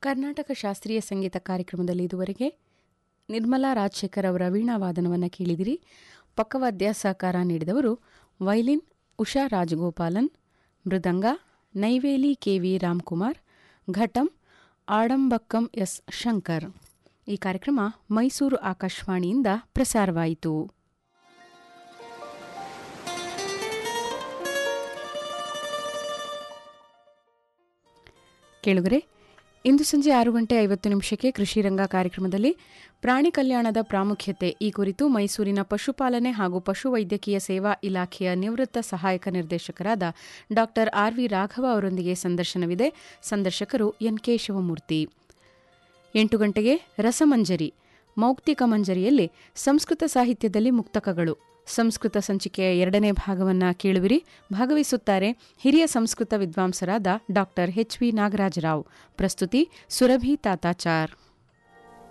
ಕರ್ನಾಟಕ ಶಾಸ್ತ್ರೀಯ ಸಂಗೀತ ಕಾರ್ಯಕ್ರಮದಲ್ಲಿ ಇದುವರೆಗೆ ನಿರ್ಮಲಾ ರಾಜಶೇಖರ್ ಅವರ ವೀಣಾವಾದನವನ್ನು ಕೇಳಿದಿರಿ. ಪಕ್ಕವಾದ್ಯ ಸಹಕಾರ ನೀಡಿದವರು ವೈಲಿನ್ ಉಷಾ ರಾಜಗೋಪಾಲನ್, ಮೃದಂಗ ನೈವೇಲಿ ಕೆವಿ ರಾಮ್ಕುಮಾರ್, ಘಟಂ ಆಡಂಬಕ್ಕಂ ಎಸ್ ಶಂಕರ್. ಈ ಕಾರ್ಯಕ್ರಮ ಮೈಸೂರು ಆಕಾಶವಾಣಿಯಿಂದ ಪ್ರಸಾರವಾಯಿತು. ಕೇಳುಗರೆ, ಇಂದು ಸಂಜೆ 6:50 ಕೃಷಿ ರಂಗ ಕಾರ್ಯಕ್ರಮದಲ್ಲಿ ಪ್ರಾಣಿ ಕಲ್ಯಾಣದ ಪ್ರಾಮುಖ್ಯತೆ ಈ ಕುರಿತು ಮೈಸೂರಿನ ಪಶುಪಾಲನೆ ಹಾಗೂ ಪಶುವೈದ್ಯಕೀಯ ಸೇವಾ ಇಲಾಖೆಯ ನಿವೃತ್ತ ಸಹಾಯಕ ನಿರ್ದೇಶಕರಾದ ಡಾ ಆರ್.ವಿ. ರಾಘವ ಅವರೊಂದಿಗೆ ಸಂದರ್ಶನವಿದೆ. ಸಂದರ್ಶಕರು ಎನ್. ಕೇಶವಮೂರ್ತಿ. 8 ರಸಮಂಜರಿ ಮೌಕ್ತಿಕ ಮಂಜರಿಯಲ್ಲಿ ಸಂಸ್ಕೃತ ಸಾಹಿತ್ಯದಲ್ಲಿ ಮುಕ್ತಕಗಳು ಸಂಸ್ಕೃತ ಸಂಚಿಕೆಯ 2ನೇ ಭಾಗವನ್ನು ಕೇಳುವಿರಿ. ಭಾಗವಹಿಸುತ್ತಾರೆ ಹಿರಿಯ ಸಂಸ್ಕೃತ ವಿದ್ವಾಂಸರಾದ ಡಾ ಎಚ್.ವಿ. ನಾಗರಾಜರಾವ್. ಪ್ರಸ್ತುತಿ ಸುರಭಿ ತಾತಾಚಾರ್.